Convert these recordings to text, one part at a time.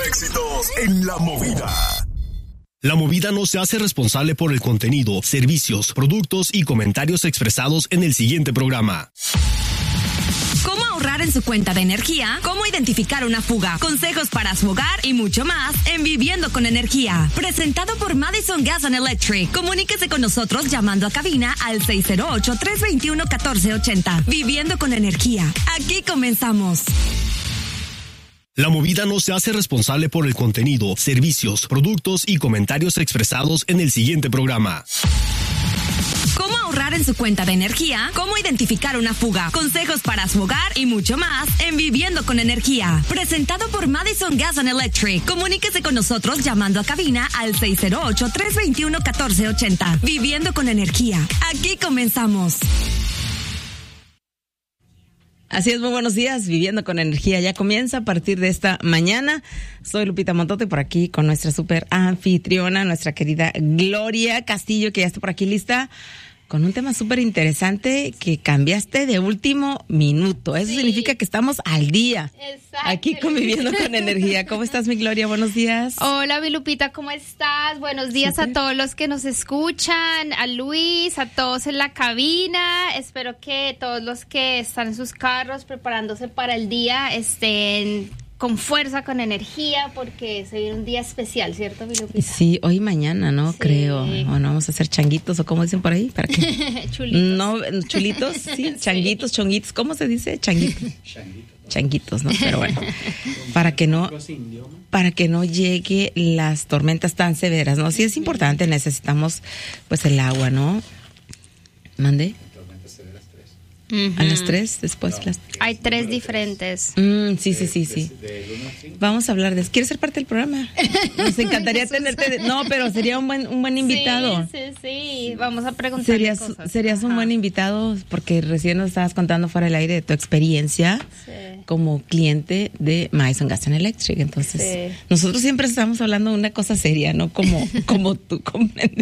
éxitos en La Movida. La Movida no se hace responsable por el contenido, servicios, productos y comentarios expresados en el siguiente programa. ¿Cómo ahorrar en su cuenta de energía? ¿Cómo identificar una fuga? Consejos para su hogar y mucho más en Viviendo con Energía. Presentado por Madison Gas and Electric. Comuníquese con nosotros llamando a cabina al 608-321-1480. Viviendo con Energía. Aquí comenzamos. La Movida no se hace responsable por el contenido, servicios, productos y comentarios expresados en el siguiente programa. ¿Cómo ahorrar en su cuenta de energía? ¿Cómo identificar una fuga? Consejos para su hogar y mucho más en Viviendo con Energía. Presentado por Madison Gas and Electric. Comuníquese con nosotros llamando a cabina al 608-321-1480. Viviendo con Energía. Aquí comenzamos. Así es, muy buenos días, Viviendo con Energía. Ya comienza a partir de esta mañana. Soy Lupita Montote, por aquí con nuestra super anfitriona, nuestra querida Gloria Castillo, que ya está por aquí lista con un tema súper interesante que cambiaste de último minuto. Eso significa que estamos al día. Exacto. Aquí conviviendo con energía. ¿Cómo estás, mi Gloria? Buenos días. Hola, mi Lupita, ¿cómo estás? Buenos días a todos los que nos escuchan, a Luis, a todos en la cabina. Espero que todos los que están en sus carros preparándose para el día estén con fuerza, con energía, porque se viene un día especial, ¿cierto, mi Lupita? Sí, hoy y mañana, ¿no? Sí. Creo. O no, vamos a hacer changuitos, o como dicen por ahí, ¿para qué? Chulitos. No, chulitos, sí, changuitos, chonguitos, ¿cómo se dice? Changuitos. Changuitos, ¿no? Pero bueno, para que no llegue las tormentas tan severas, ¿no? Sí es importante, necesitamos pues el agua, ¿no? ¿Mande? A las 3, después las... Hay 3 diferentes. Sí. Vamos a hablar de eso. ¿Quieres ser parte del programa? Nos encantaría tenerte. No, pero sería un buen invitado. Sí. Vamos a preguntarle cosas. Serías un buen invitado, porque recién nos estabas contando fuera del aire de tu experiencia como cliente de Madison Gas and Electric. Entonces, nosotros siempre estamos hablando de una cosa seria, ¿no? Como tú comprendes.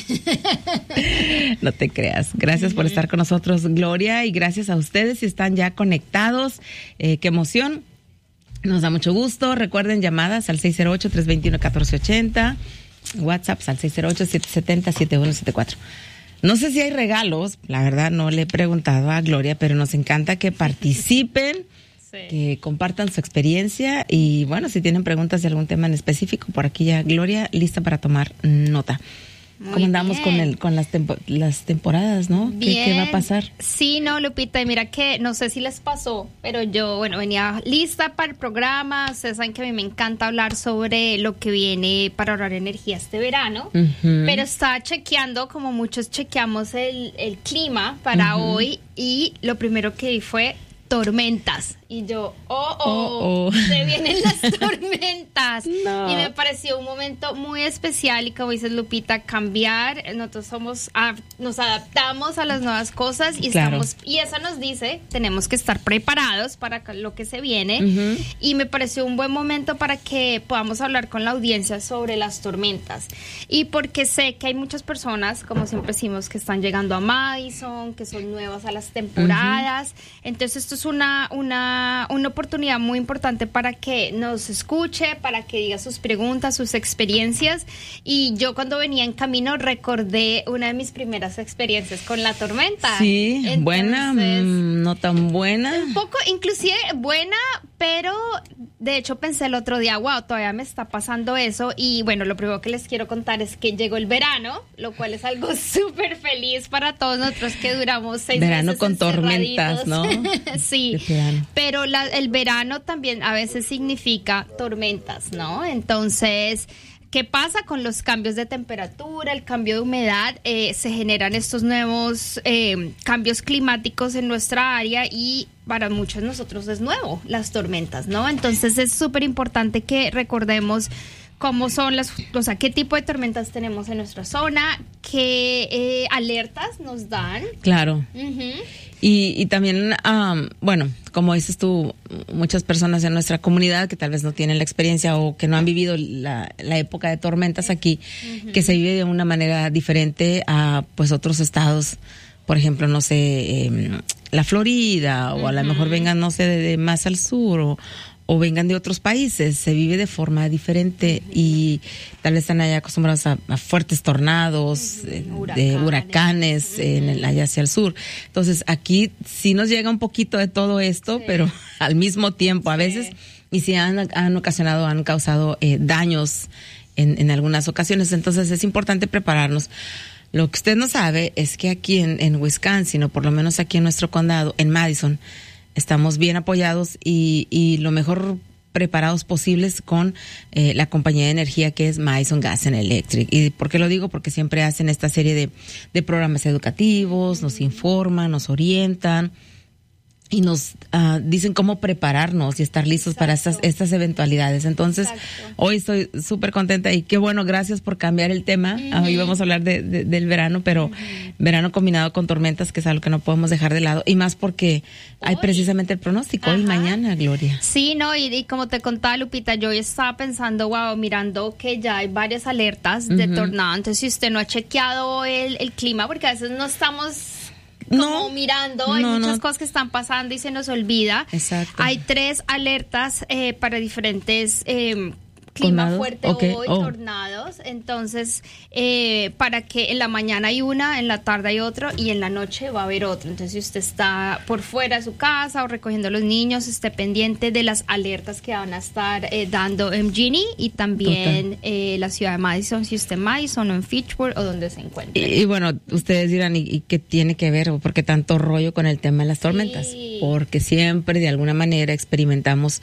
No te creas. Gracias por estar con nosotros, Gloria, y gracias a ustedes si están ya conectados. Qué emoción. Nos da mucho gusto. Recuerden llamadas al 608-321-1480, WhatsApp al 608-770-7174. No sé si hay regalos, la verdad no le he preguntado a Gloria, pero nos encanta que participen, que compartan su experiencia y bueno, si tienen preguntas de algún tema en específico, por aquí ya Gloria lista para tomar nota. ¿Cómo andamos con las temporadas, no? ¿Qué va a pasar? Sí, no, Lupita, y mira que no sé si les pasó, pero yo, venía lista para el programa. Ustedes saben que a mí me encanta hablar sobre lo que viene para ahorrar energía este verano, pero estaba chequeando, como muchos chequeamos el clima para hoy, y lo primero que vi fue tormentas. Y yo, se vienen las tormentas. No. Y me pareció un momento muy especial y, como dices, Lupita, cambiar. Nosotros nos adaptamos a las nuevas cosas y y eso nos dice, tenemos que estar preparados para lo que se viene. Y me pareció un buen momento para que podamos hablar con la audiencia sobre las tormentas. Y porque sé que hay muchas personas, como siempre decimos, que están llegando a Madison, que son nuevas a las temporadas. Entonces esto es una oportunidad muy importante para que nos escuche, para que diga sus preguntas, sus experiencias. Y yo, cuando venía en camino, recordé una de mis primeras experiencias con la tormenta. Sí. Entonces, buena, no tan buena. Un poco, inclusive buena, pero de hecho pensé el otro día, wow, todavía me está pasando eso. Y bueno, lo primero que les quiero contar es que llegó el verano, lo cual es algo súper feliz para todos nosotros que duramos 6 meses verano con tormentas, ¿no? Sí, pero el verano también a veces significa tormentas, ¿no? Entonces, ¿qué pasa con los cambios de temperatura, el cambio de humedad? Se generan estos nuevos cambios climáticos en nuestra área y para muchos de nosotros es nuevo, las tormentas, ¿no? Entonces es súper importante que recordemos cómo son qué tipo de tormentas tenemos en nuestra zona, qué alertas nos dan. Claro. Y también, como dices tú, muchas personas en nuestra comunidad que tal vez no tienen la experiencia o que no han vivido la época de tormentas aquí, que se vive de una manera diferente a pues otros estados, por ejemplo, no sé, la Florida, o a lo mejor vengan, no sé, de más al sur, o vengan de otros países, se vive de forma diferente y tal vez están allá acostumbrados a fuertes tornados, de huracanes allá hacia el sur. Entonces aquí sí nos llega un poquito de todo esto, pero al mismo tiempo a veces, y sí han causado daños en algunas ocasiones. Entonces es importante prepararnos. Lo que usted no sabe es que aquí en Wisconsin, o por lo menos aquí en nuestro condado, en Madison, estamos bien apoyados y lo mejor preparados posibles con la compañía de energía que es Madison Gas and Electric. ¿Y por qué lo digo? Porque siempre hacen esta serie de programas educativos, nos informan, nos orientan y nos dicen cómo prepararnos y estar listos para estas eventualidades. Entonces, hoy estoy súper contenta y qué bueno, gracias por cambiar el tema. Hoy vamos a hablar del verano, pero verano combinado con tormentas, que es algo que no podemos dejar de lado, y más porque hay precisamente el pronóstico hoy y mañana, Gloria. Sí, no, y como te contaba, Lupita, yo estaba pensando, mirando que ya hay varias alertas de tornado. Entonces, si usted no ha chequeado el clima, porque a veces no estamos mirando, hay muchas cosas que están pasando y se nos olvida. Exacto. Hay 3 alertas para diferentes clima fuerte hoy, tornados. Entonces, para que en la mañana hay una, en la tarde hay otro y en la noche va a haber otro. Entonces, si usted está por fuera de su casa o recogiendo a los niños, esté pendiente de las alertas que van a estar dando MG&E y también la ciudad de Madison, si usted en Madison o en Fitchburg o donde se encuentre. Y bueno, ustedes dirán, ¿y qué tiene que ver? ¿Por qué tanto rollo con el tema de las tormentas? Porque siempre de alguna manera experimentamos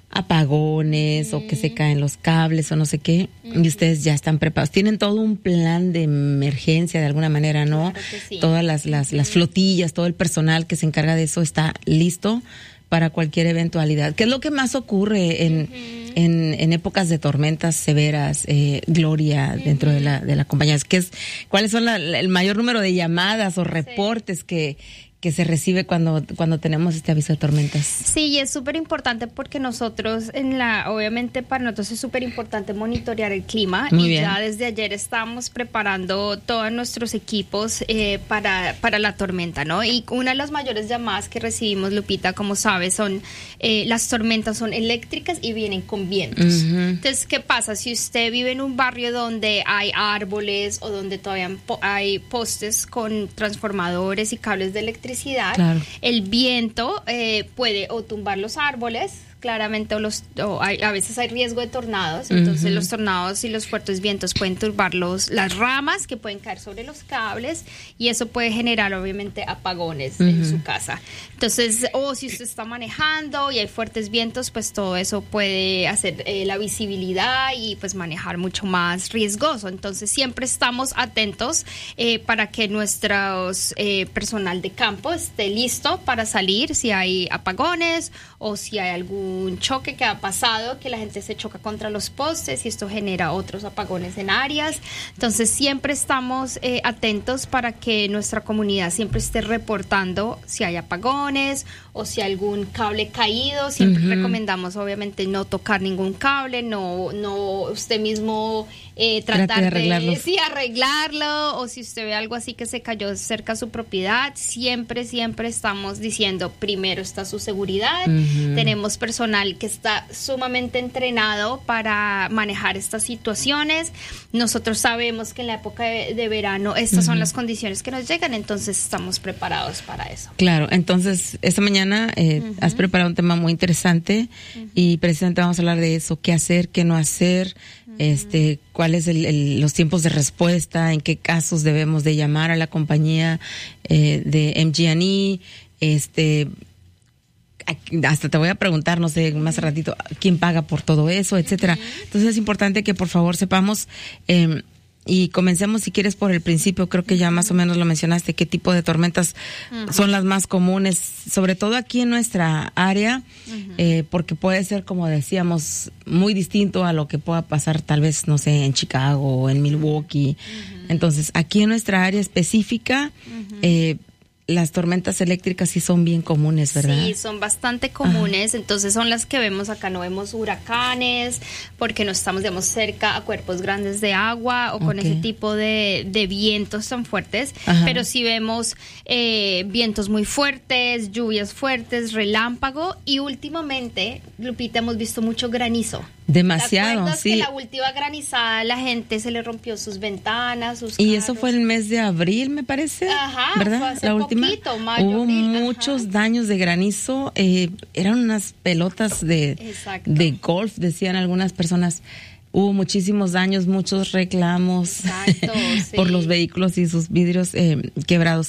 apagones o que se caen los cables o no sé qué, y ustedes ya están preparados. Tienen todo un plan de emergencia de alguna manera, ¿no? Claro que sí. Todas las flotillas, todo el personal que se encarga de eso está listo para cualquier eventualidad. ¿Qué es lo que más ocurre en épocas de tormentas severas, Gloria, dentro de la compañía? ¿Cuáles son el mayor número de llamadas o reportes que se recibe cuando tenemos este aviso de tormentas? Sí, y es súper importante porque nosotros obviamente para nosotros es súper importante monitorear el clima. Muy y bien. Ya desde ayer estamos preparando todos nuestros equipos para la tormenta, ¿no? Y una de las mayores llamadas que recibimos, Lupita, como sabes, son las tormentas son eléctricas y vienen con vientos. Entonces, ¿qué pasa? Si usted vive en un barrio donde hay árboles o donde todavía hay postes con transformadores y cables de electricidad, Claro. el viento puede o tumbar los árboles, claramente, a veces hay riesgo de tornados. Entonces los tornados y los fuertes vientos pueden turbar las ramas que pueden caer sobre los cables, y eso puede generar obviamente apagones en su casa. Entonces, si usted está manejando y hay fuertes vientos, pues todo eso puede hacer la visibilidad y pues manejar mucho más riesgoso. Entonces siempre estamos atentos para que nuestro personal de campo esté listo para salir si hay apagones o si hay algún choque que ha pasado, que la gente se choca contra los postes y esto genera otros apagones en áreas. Entonces siempre estamos atentos para que nuestra comunidad siempre esté reportando si hay apagones o si hay algún cable caído. Siempre recomendamos obviamente no tocar ningún cable, no usted mismo tratar de arreglarlo. Arreglarlo, o si usted ve algo así que se cayó cerca de su propiedad, siempre estamos diciendo, primero está su seguridad. Tenemos personal que está sumamente entrenado para manejar estas situaciones. Nosotros sabemos que en la época de verano estas son las condiciones que nos llegan, entonces estamos preparados para eso. Claro, entonces esta mañana has preparado un tema muy interesante y precisamente vamos a hablar de eso, qué hacer, qué no hacer, cuáles los tiempos de respuesta, en qué casos debemos de llamar a la compañía de MG&E, hasta te voy a preguntar, no sé, más ratito, quién paga por todo eso, etcétera. Entonces es importante que por favor sepamos, y comencemos si quieres por el principio. Creo que ya más o menos lo mencionaste, qué tipo de tormentas son las más comunes, sobre todo aquí en nuestra área, porque puede ser, como decíamos, muy distinto a lo que pueda pasar tal vez, no sé, en Chicago o en Milwaukee. Entonces aquí en nuestra área específica, las tormentas eléctricas sí son bien comunes, ¿verdad? Sí, son bastante comunes. Entonces son las que vemos acá. No vemos huracanes porque no estamos, digamos, cerca a cuerpos grandes de agua o con ese tipo de vientos tan fuertes. Pero sí vemos vientos muy fuertes, lluvias fuertes, relámpago, y últimamente, Lupita, hemos visto mucho granizo. Demasiado, ¿Te acuerdas sí. que la última granizada la gente se le rompió sus ventanas, sus Y carros? eso fue el mes de abril, me parece. Ajá, ¿verdad? fue hace la última. poquito, mayo, Hubo abril, muchos daños de granizo. Eran unas pelotas de golf, decían algunas personas. Hubo muchísimos daños, muchos reclamos por los vehículos y sus vidrios quebrados.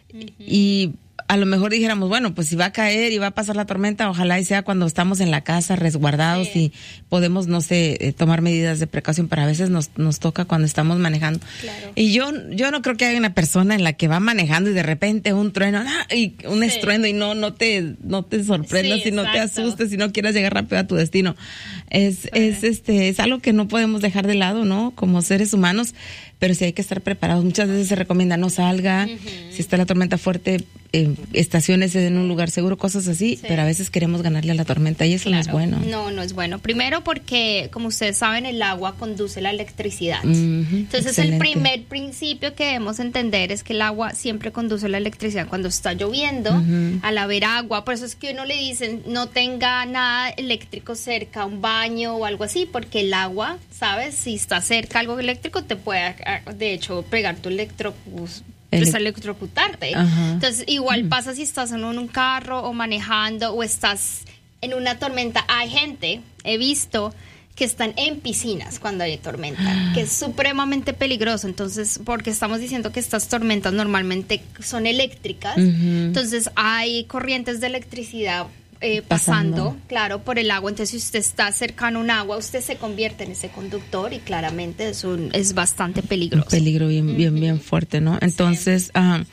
Y a lo mejor dijéramos, bueno, pues si va a caer y va a pasar la tormenta, ojalá y sea cuando estamos en la casa resguardados y podemos, no sé, tomar medidas de precaución, pero a veces nos toca cuando estamos manejando. Claro. Y yo no creo que haya una persona en la que va manejando y de repente un trueno, y un estruendo, y no te sorprendas y no te asustes y no quieras llegar rápido a tu destino. Es algo que no podemos dejar de lado, ¿no? Como seres humanos, pero sí hay que estar preparados. Muchas veces se recomienda no salga, si está la tormenta fuerte, estaciónese en un lugar seguro, cosas así, pero a veces queremos ganarle a la tormenta y eso no es bueno. No es bueno. Primero porque, como ustedes saben, el agua conduce la electricidad. Entonces, excelente. El primer principio que debemos entender es que el agua siempre conduce la electricidad cuando está lloviendo, al haber agua. Por eso es que uno le dicen no tenga nada eléctrico cerca, un baño o algo así, porque el agua, ¿sabes? Si está cerca algo eléctrico, te puede, de hecho, pegar tu electrocutarte. Entonces igual pasa si estás en un carro o manejando o estás en una tormenta. Hay gente, he visto, que están en piscinas cuando hay tormenta, que es supremamente peligroso. Entonces, porque estamos diciendo que estas tormentas normalmente son eléctricas, entonces hay corrientes de electricidad pasando, claro, por el agua. Entonces, si usted está cercano a un agua, usted se convierte en ese conductor y claramente es bastante peligroso. Un peligro bien fuerte, ¿no? Entonces,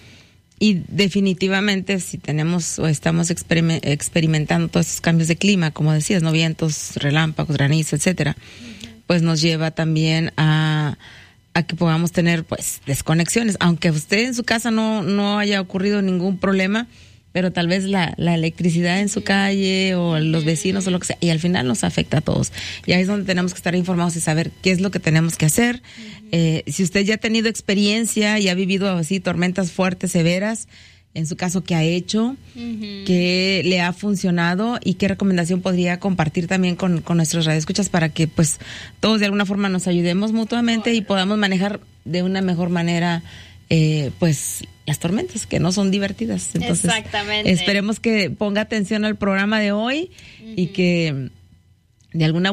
y definitivamente si tenemos o estamos experimentando todos estos cambios de clima, como decías, ¿no? Vientos, relámpagos, granizo, etcétera, pues nos lleva también a que podamos tener, pues, desconexiones. Aunque a usted en su casa no haya ocurrido ningún problema, pero tal vez la electricidad en su calle o los vecinos o lo que sea, y al final nos afecta a todos. Y ahí es donde tenemos que estar informados y saber qué es lo que tenemos que hacer. Si usted ya ha tenido experiencia y ha vivido así tormentas fuertes, severas, en su caso, ¿qué ha hecho? ¿Qué le ha funcionado? ¿Y qué recomendación podría compartir también con nuestros radioescuchas para que pues todos de alguna forma nos ayudemos mutuamente y podamos manejar de una mejor manera pues las tormentas, que no son divertidas? Entonces, exactamente. Esperemos que ponga atención al programa de hoy y que de alguna